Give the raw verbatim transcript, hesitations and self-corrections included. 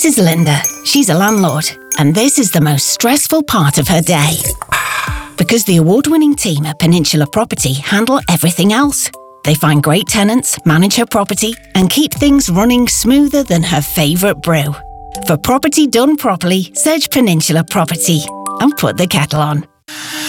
This is Linda. She's a landlord, and this is the most stressful part of her day. Because the award-winning team at Peninsula Property handle everything else. They find great tenants, manage her property, and keep things running smoother than her favourite brew. For property done properly, search Peninsula Property and put the kettle on.